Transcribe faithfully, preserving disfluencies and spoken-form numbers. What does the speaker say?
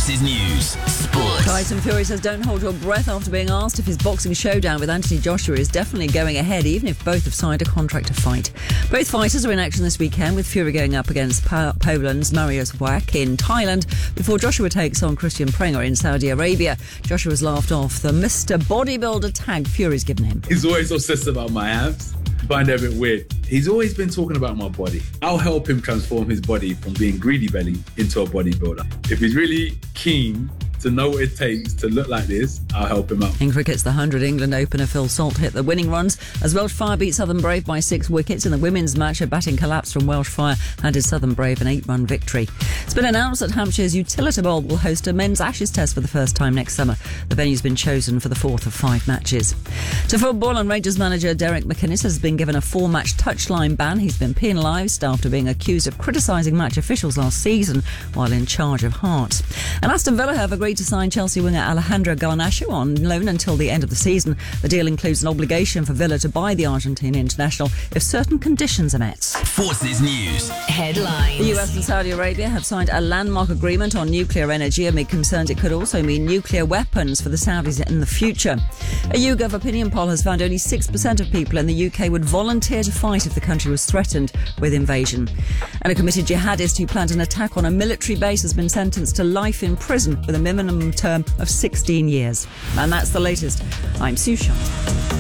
Forces News. Sports. Tyson Fury says don't hold your breath after being asked if his boxing showdown with Anthony Joshua is definitely going ahead, even if both have signed a contract to fight. Both fighters are in action this weekend, with Fury going up against po- Poland's Mariusz Wach in Thailand before Joshua takes on Christian Prenger in Saudi Arabia. Joshua's laughed off the Mister Bodybuilder tag Fury's given him. He's always obsessed about my abs. I find it a bit weird. He's always been talking about my body. I'll help him transform his body from being greedy belly into a bodybuilder. If he's really keen to know what it takes to look like this, I'll help him out. In cricket's the one hundred, England opener Phil Salt hit the winning runs as Welsh Fire beat Southern Brave by six wickets. In the women's match, a batting collapse from Welsh Fire handed Southern Brave an eight-run victory. It's been announced that Hampshire's Utilita Bowl will host a men's Ashes test for the first time next summer. The venue's been chosen for the fourth of five matches. To football, and Rangers manager Derek McInnes has been given a four-match touchline ban. He's been penalised after being accused of criticising match officials last season while in charge of Hearts. And Aston Villa have agreed to sign Chelsea winger Alejandro Garnacho on loan until the end of the season. The deal includes an obligation for Villa to buy the Argentine international if certain conditions are met. Forces News. Headlines. The U S and Saudi Arabia have signed a landmark agreement on nuclear energy amid concerns it could also mean nuclear weapons for the Saudis in the future. A YouGov opinion poll has found only six percent of people in the U K would volunteer to fight if the country was threatened with invasion. And a committed jihadist who planned an attack on a military base has been sentenced to life in prison with a minimum term of sixteen years. And that's the latest. I'm Sue Sharp.